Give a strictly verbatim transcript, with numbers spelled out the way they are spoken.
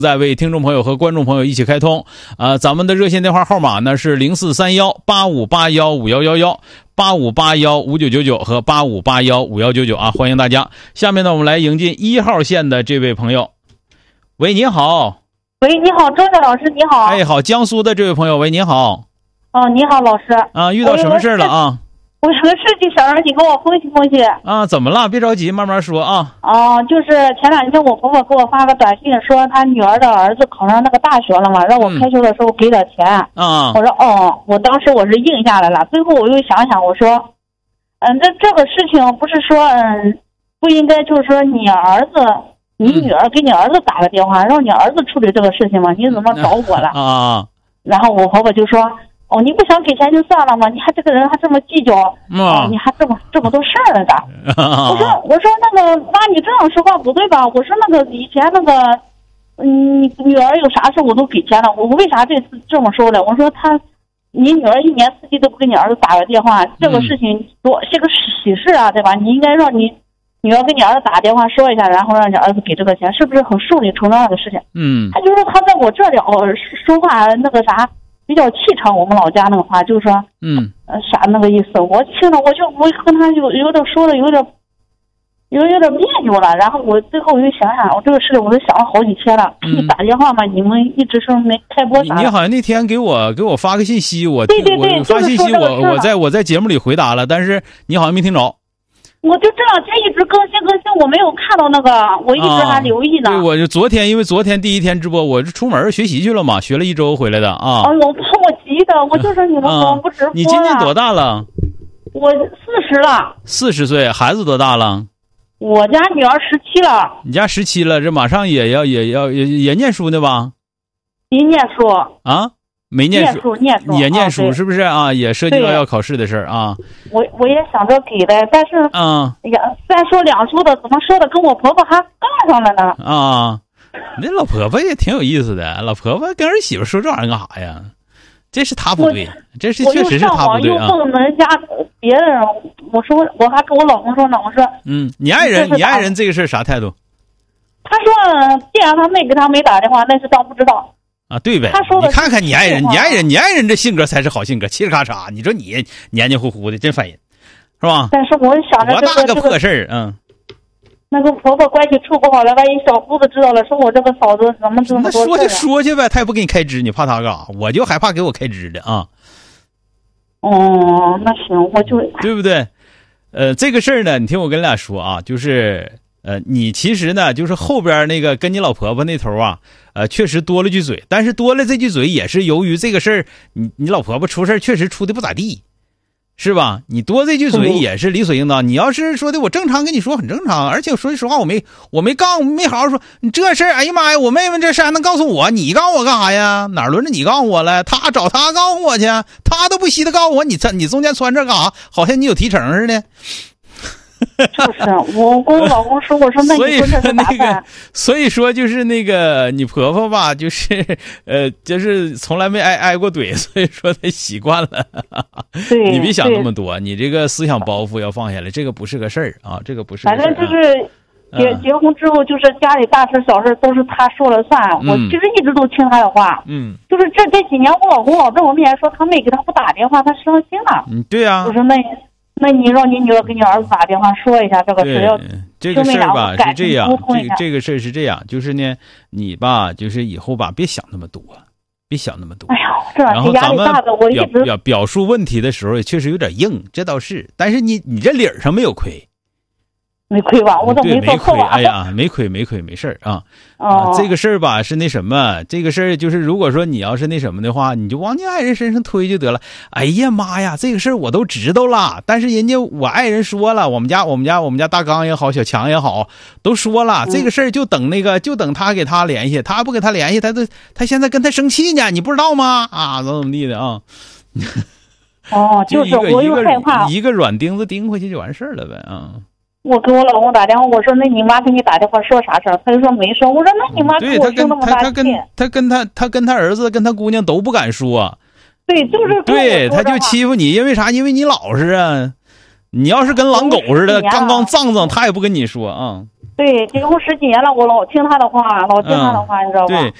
在为听众朋友和观众朋友一起开通啊、呃，咱们的热线电话号码呢是零四三幺八五八幺五幺幺幺八五八幺五九九九和八五八幺五幺九九啊，欢迎大家。下面呢，我们来迎进一号线的这位朋友。喂，你好。 喂，你好，周正老师，你好。 哎，好，江苏的这位朋友，喂，你好。 哦，你好，老师。 啊，遇到什么事了啊？ 我有个事情想让你给我分析分析。 啊，怎么了？别着急，慢慢说啊。 哦，就是前两天我婆婆给我发个短信，说她女儿的儿子考上那个大学了嘛，让我开学的时候给点钱。 啊、嗯。 我说哦，我当时我是应下来了。最后我又想想，我说，嗯，这这个事情不是说，嗯，不应该就是说你儿子、你女儿给你儿子打个电话，让你儿子处理这个事情吗？你怎么找我了？ 啊。 然后我婆婆就说。哦，你不想给钱就算了吗？你还这个人还这么计较， 嗯、 哦，你还这么这么多事儿了咋？我说我说那个妈，你这样说话不对吧？我说那个以前那个，嗯，女儿有啥事我都给钱了，我为啥这次这么说呢？我说他，你女儿一年四季都不给你儿子打个电话，这个事情多是个喜事啊，对吧？你应该让你女儿给你儿子打电话说一下，然后让你儿子给这个钱，是不是很顺理成章的事情？ 嗯， 他就说他在我这里说话那个啥。比较气场，我们老家那个话就是说， 嗯， 呃，啥那个意思？我听了，我就我跟他有有点说的有点，有有点别扭了。然后我最后我又想想，我这个事我都想了好几天了。给你打电话嘛，你们一直说没开播啥。 你好像那天给我给我发个信息，我对对对， 我发信息我我在我在节目里回答了，但是你好像没听着。 我就这两天一直更新更新，我没有看到那个，我一直还留意呢。 啊、对，我就昨天，因为昨天第一天直播，我是出门学习去了嘛，学了一周回来的啊。 哎呦，我怕我急的，我就说你们怎么不直播、啊嗯、你今年多大了？ 我四十了。 四十岁，孩子多大了？ 我家女儿十七了。 你家十七了，这马上也要也要也也念书呢吧？ 没念书啊？没念书， 念书也念书，是不是啊？也涉及到要考试的事儿啊。 我我也想着给的，但是啊， 哎呀，三说两说的，怎么说的跟我婆婆还杠上了呢？ 啊，那老婆婆也挺有意思的，老婆婆跟儿媳妇说这玩意儿干啥呀？这是她不对，这是确实是她不对啊。 我又问人家别人，我说我还跟我老公说呢，我说， 嗯，你爱人，你爱人这个事儿啥态度？ 他说，既然他妹给他没打电话，那是当不知道。 啊，对呗，你看看你爱人，你爱人，你爱人这性格才是好性格，嘁哩咔嚓，你说你黏黏糊糊的，真烦人，是吧？ 但是我想着、这个、 多大个破事儿，嗯。 那个婆婆关系处不好了，万一小姑子知道了，说我这个嫂子怎么这么多事、啊、 那说去说去呗，他也不给你开支，你怕他干啥？我就害怕给我开支的啊。 哦，那行，我就对不对？呃，这个事儿呢，你听我跟你俩说啊，就是。呃，你其实呢，就是后边那个跟你老婆婆那头啊，呃，确实多了句嘴，但是多了这句嘴也是由于这个事儿，你你老婆婆出事确实出的不咋地，是吧？你多这句嘴也是理所应当。你要是说的我正常跟你说很正常，而且说句实话，我没我没杠，没好好说你这事儿，哎呀妈呀，我妹妹这事还能告诉我，你告诉我干啥呀？哪轮着你告诉我了？他找他告诉我去，他都不稀得告诉我，你你中间穿这干啥？好像你有提成似的。 就是我跟我老公说，我说那你说这是咋办？ 那个，所以说就是那个你婆婆吧，就是呃，就是从来没挨挨过怼，所以说她习惯了。 对， 你别想那么多，你这个思想包袱要放下来，这个不是个事儿啊，这个不是个事儿、啊。 反正就是结、嗯、结婚之后，就是家里大事小事都是他说了算。嗯、我其实一直都听他的话。嗯。就是这这几年，我老公老在我面前说他妹给他不打电话，他伤心了。 嗯，对呀、啊。 我说那。那你让你女儿给你儿子打电话说一下这个事，要这个事儿吧是这样，这这个事儿是这样，就是呢，你吧，就是以后吧，别想那么多，别想那么多。 哎呀，这两天压力大的，我一直表表述问题的时候也确实有点硬，这倒是，但是你你这理儿上没有亏。 没亏吧？我都没做错吧？ 哎呀，没亏没亏没事儿啊。啊，这个事儿吧是那什么，这个事儿就是如果说你要是那什么的话，你就往你爱人身上推就得了。哎呀妈呀，这个事儿我都知道了，但是人家我爱人说了，我们家我们家我们家大刚也好，小强也好，都说了，这个事儿就等那个就等他给他联系，他不给他联系，他都他现在跟他生气呢，你不知道吗？啊，怎么怎么地的啊？ 哦，就是我又害怕一个软钉子钉回去就完事儿了呗啊。 我给我老公打电话，我说那你妈给你打电话说啥事儿？他就说没说。我说那你妈给我生那么大气。 他跟他他跟他儿子跟他姑娘都不敢说。 对，就是对，他就欺负你，因为啥？因为你老实啊。你要是跟狼狗似的，刚刚脏脏，他也不跟你说啊。 对，结婚十几年了，我老听他的话，老听他的话， 嗯、 你知道吧？ 对，